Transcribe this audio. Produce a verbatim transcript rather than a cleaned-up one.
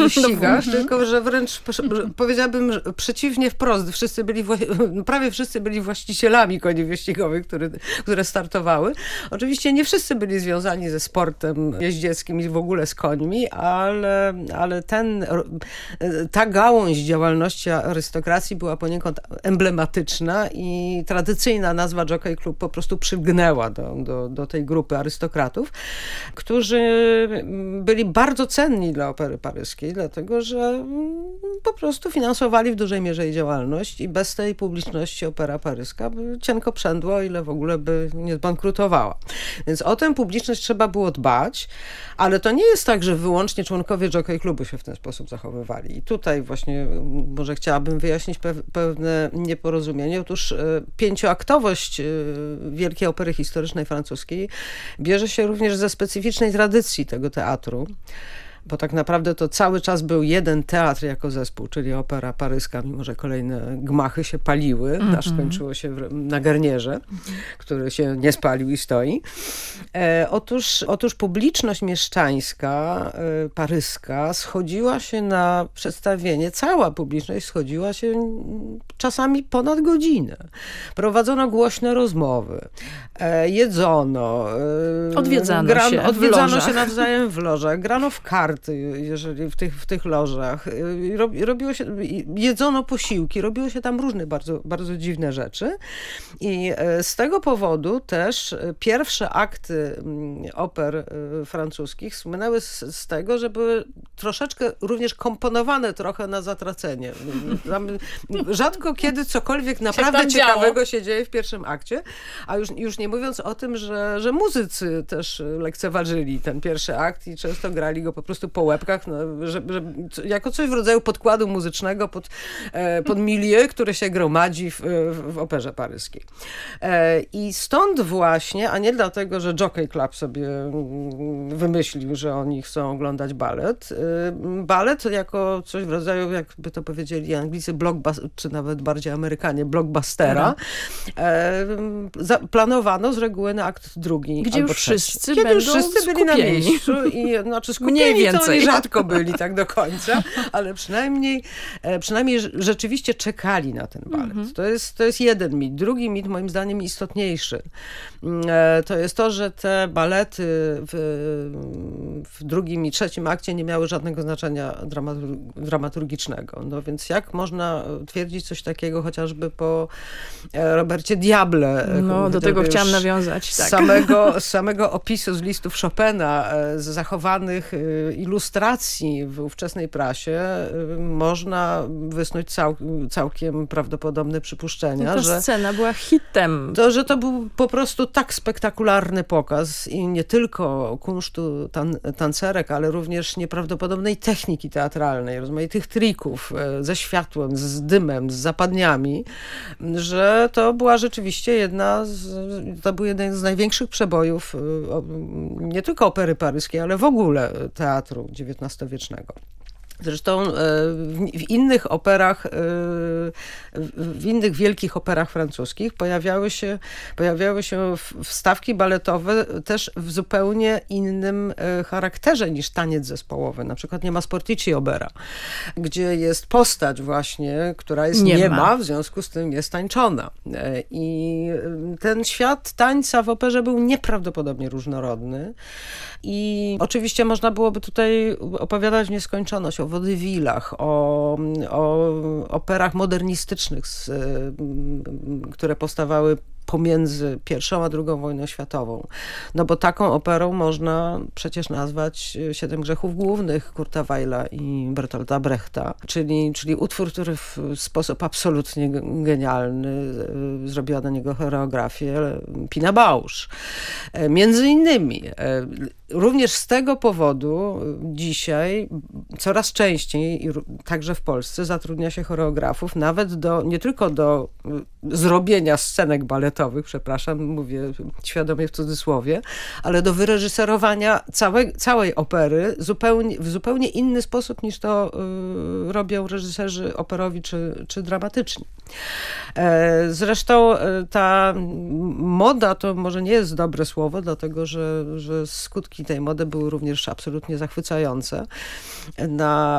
wyścigach, no, tylko że wręcz powiedziałabym że przeciwnie wprost. Wszyscy byli, prawie wszyscy byli właścicielami koni wyścigowych, które, które startowały. Oczywiście nie wszyscy byli związani ze sportem jeździeckim i w ogóle z końmi, ale, ale ten, ta gałąź działalności arystokracji była poniekąd emblematyczna i tradycyjna nazwa Jockey Club po prostu przylgnęła do, do, do tej grupy arystokratów, którzy byli bardzo cenni dla Opery Paryskiej, dlatego że po prostu finansowali w dużej mierze jej działalność i bez tej publiczności Opera Paryska by cienko przędła, o ile w ogóle by nie zbankrutowała. Więc o tę publiczność trzeba było dbać, ale to nie jest tak, że wyłącznie członkowie Jockey Clubu się w ten sposób zachowywali. I tutaj właśnie może chciałabym wyjaśnić pe- pewne nieporozumienie. Otóż e, pięcioaktowość e, Wielkiej Opery Historycznej francuskiej bierze się również ze specyficznej tradycji tego teatru, bo tak naprawdę to cały czas był jeden teatr jako zespół, czyli Opera Paryska, mimo że kolejne gmachy się paliły, mm-hmm. aż skończyło się w, na Garnierze, mm-hmm. który się nie spalił i stoi. E, otóż, otóż publiczność mieszczańska, e, paryska schodziła się na przedstawienie, cała publiczność schodziła się czasami ponad godzinę. Prowadzono głośne rozmowy, e, jedzono, e, odwiedzano, grano, się, odwiedzano w się nawzajem w lożach, grano w karty, jeżeli w tych, w tych lożach. Robiło się, jedzono posiłki, robiło się tam różne bardzo, bardzo dziwne rzeczy. I z tego powodu też pierwsze akty oper francuskich słynęły z, z tego, że były troszeczkę również komponowane trochę na zatracenie. Tam rzadko kiedy cokolwiek naprawdę ciekawego działo. się dzieje w pierwszym akcie, a już, już nie mówiąc o tym, że, że muzycy też lekceważyli ten pierwszy akt i często grali go po prostu po łebkach, no, że, że, jako coś w rodzaju podkładu muzycznego pod, e, pod milieu, które się gromadzi w, w, w operze paryskiej. E, I stąd właśnie, a nie dlatego, że Jockey Club sobie wymyślił, że oni chcą oglądać balet. E, balet jako coś w rodzaju, jakby to powiedzieli Anglicy, blockbuster, czy nawet bardziej Amerykanie, blockbustera. E, za, planowano z reguły na akt drugi Gdzie albo już trzeci. wszyscy Kiedy będą już wszyscy byli na skupieni. miejscu i znaczy skupieni Mniej więcej. to oni rzadko byli tak do końca, ale przynajmniej, przynajmniej rzeczywiście czekali na ten balet. Mm-hmm. To jest, to jest jeden mit. Drugi mit, moim zdaniem istotniejszy, to jest to, że te balety w, w drugim i trzecim akcie nie miały żadnego znaczenia dramatur- dramaturgicznego. No więc jak można twierdzić coś takiego chociażby po Robercie Diable? No, do tego chciałam nawiązać. Tak. Z samego, z samego opisu z listów Chopina, z zachowanych ilustracji w ówczesnej prasie można wysnuć cał, całkiem prawdopodobne przypuszczenia, Ta że scena była hitem. To, że to był po prostu tak spektakularny pokaz i nie tylko kunsztu tan- tancerek, ale również nieprawdopodobnej techniki teatralnej, rozmaitych trików ze światłem, z dymem, z zapadniami, że to była rzeczywiście jedna z, to był jeden z największych przebojów nie tylko opery paryskiej, ale w ogóle teatru dziewiętnastowiecznego. Zresztą w innych operach, w innych wielkich operach francuskich pojawiały się, pojawiały się wstawki baletowe też w zupełnie innym charakterze niż taniec zespołowy. Na przykład nie ma Sportici Obera, gdzie jest postać właśnie, która jest nie, nie ma. ma, w związku z tym jest tańczona. I ten świat tańca w operze był nieprawdopodobnie różnorodny. I oczywiście można byłoby tutaj opowiadać w nieskończoność o wodywilach, o, o operach modernistycznych, z, które powstawały pomiędzy pierwszą a drugą wojną światową. No bo taką operą można przecież nazwać Siedem grzechów głównych Kurta Weila i Bertolta Brechta, czyli, czyli utwór, który w sposób absolutnie genialny zrobiła na niego choreografię Pina Bausch. Między innymi również z tego powodu dzisiaj coraz częściej, także w Polsce, zatrudnia się choreografów nawet do, nie tylko do zrobienia scenek baletowych, przepraszam, mówię świadomie w cudzysłowie, ale do wyreżyserowania całej, całej opery zupełnie, w zupełnie inny sposób niż to y, robią reżyserzy operowi czy, czy dramatyczni. E, zresztą ta moda to może nie jest dobre słowo, dlatego że, że skutki tej mody były również absolutnie zachwycające. Na